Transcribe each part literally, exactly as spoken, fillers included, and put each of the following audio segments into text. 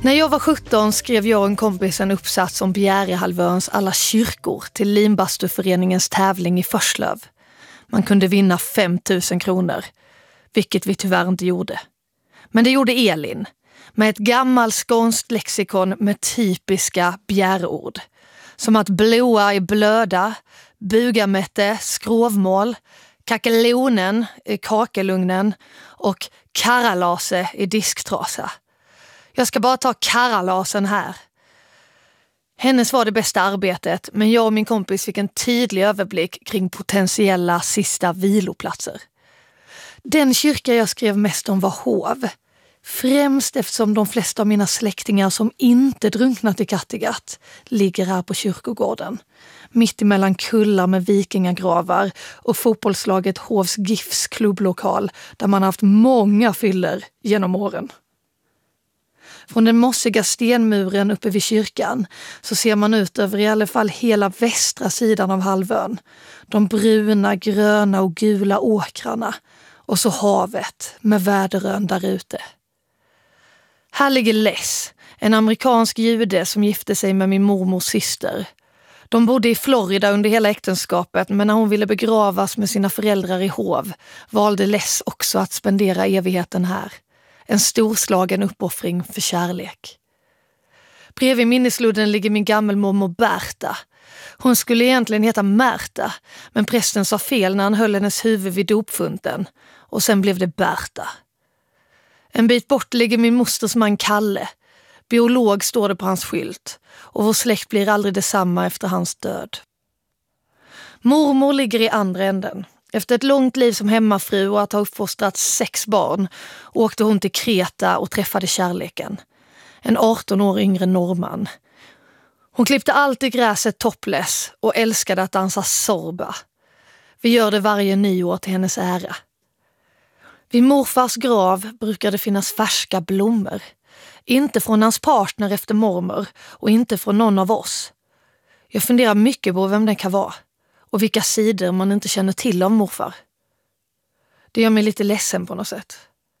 När jag var sjutton skrev jag och en kompis en uppsats om Bjärehalvöns alla kyrkor till Limbastuföreningens tävling i Förslöv. Man kunde vinna fem tusen kronor, vilket vi tyvärr inte gjorde. Men det gjorde Elin, med ett gammalt skånskt lexikon med typiska bjäreord. Som att blåa i blöda, bugamätte, skrovmål, kakelonen i kakelugnen och karalase i disktrasa. Jag ska bara ta karalasen här. Hennes var det bästa arbetet, men jag och min kompis fick en tydlig överblick kring potentiella sista viloplatser. Den kyrka jag skrev mest om var Hov. Främst eftersom de flesta av mina släktingar som inte drunknat i Kattegatt ligger här på kyrkogården. Mitt emellan kullar med vikingagravar och fotbollslaget Hovs GIFs klubblokal där man haft många fyller genom åren. Från den mossiga stenmuren uppe vid kyrkan så ser man ut över i alla fall hela västra sidan av halvön. De bruna, gröna och gula åkrarna och så havet med väderön där ute. Här ligger Les, en amerikansk jude som gifte sig med min mormors syster. De bodde i Florida under hela äktenskapet, men när hon ville begravas med sina föräldrar i Hov valde Les också att spendera evigheten här. En storslagen uppoffring för kärlek. Bredvid minnesludden ligger min gammelmormor Berta. Hon skulle egentligen heta Märta, men prästen sa fel när han höll hennes huvud vid dopfunten. Och sen blev det Berta. En bit bort ligger min mosters man Kalle. Biolog står det på hans skylt. Och vår släkt blir aldrig detsamma efter hans död. Mormor ligger i andra änden. Efter ett långt liv som hemmafru och att ha uppfostrat sex barn åkte hon till Kreta och träffade kärleken. En arton år yngre norrman. Hon klippte alltid gräset topless och älskade att dansa sorba. Vi gör det varje nyår till hennes ära. Vid morfars grav brukar det finnas färska blommor. Inte från hans partner efter mormor och inte från någon av oss. Jag funderar mycket på vem den kan vara. Och vilka sidor man inte känner till av morfar. Det gör mig lite ledsen på något sätt.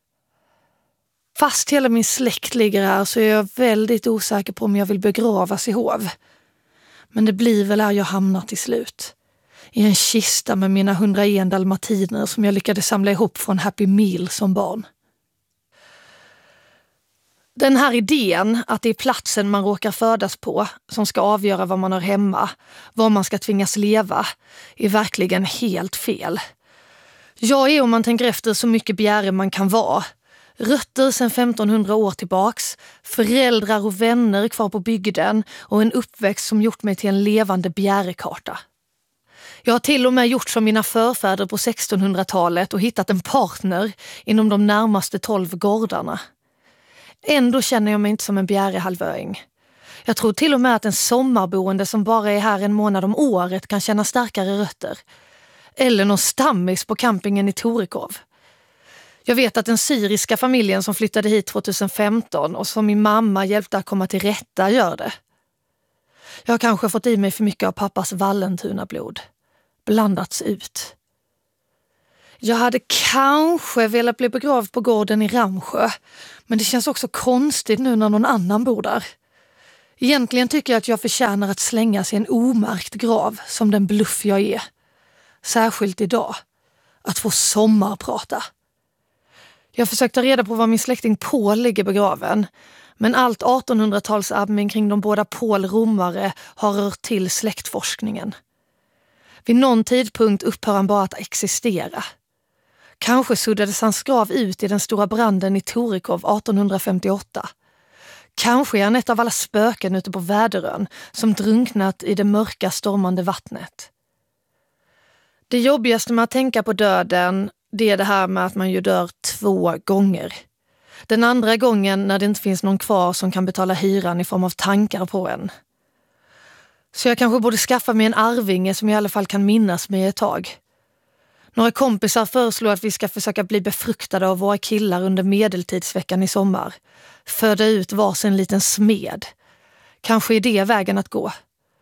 Fast hela min släkt ligger här så är jag väldigt osäker på om jag vill begravas i Hov. Men det blir väl här jag hamnar till slut. I en kista med mina hundraen dalmatiner som jag lyckades samla ihop från Happy Meal som barn. Den här idén att det är platsen man råkar födas på som ska avgöra vad man har hemma, vad man ska tvingas leva, är verkligen helt fel. Jag är, om man tänker efter, så mycket bjäre man kan vara. Rötter sedan femtonhundra år tillbaks, föräldrar och vänner kvar på bygden och en uppväxt som gjort mig till en levande bjärekarta. Jag har till och med gjort som mina förfäder på sextonhundratalet och hittat en partner inom de närmaste tolv gårdarna. Ändå känner jag mig inte som en bjärehalvöing. Jag tror till och med att en sommarboende som bara är här en månad om året kan känna starkare rötter. Eller någon stammis på campingen i Torekov. Jag vet att den syriska familjen som flyttade hit tjugohundrafemton och som min mamma hjälpte att komma till rätta gör det. Jag har kanske fått i mig för mycket av pappas Vallentuna-blod. Blandats ut. Jag hade kanske velat bli begravd på gården i Ramsjö, men det känns också konstigt nu när någon annan bor där. Egentligen tycker jag att jag förtjänar att slängas i en omärkt grav som den bluff jag är. Särskilt idag. Att få sommarprata. Jag försökte ta reda på var min släkting Paul ligger begraven, men allt artonhundratalsabmen kring de båda Paul-romare har rört till släktforskningen. Vid någon tidpunkt upphör han bara att existera. Kanske suddades hans grav ut i den stora branden i Torekov artonhundrafemtioåtta. Kanske är han ett av alla spöken ute på Väderön som drunknat i det mörka stormande vattnet. Det jobbigaste med att tänka på döden, det är det här med att man ju dör två gånger. Den andra gången när det inte finns någon kvar som kan betala hyran i form av tankar på en. Så jag kanske borde skaffa mig en arvinge som i alla fall kan minnas mig ett tag. Några kompisar föreslår att vi ska försöka bli befruktade av våra killar under medeltidsveckan i sommar. Föda ut varsin liten smed. Kanske är det vägen att gå.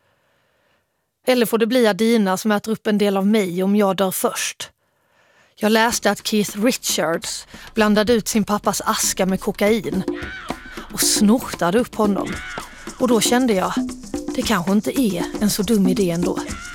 Eller får det bli Adina som äter upp en del av mig om jag dör först. Jag läste att Keith Richards blandade ut sin pappas aska med kokain. och snortade upp honom. Och då kände jag, det kanske inte är en så dum idé ändå.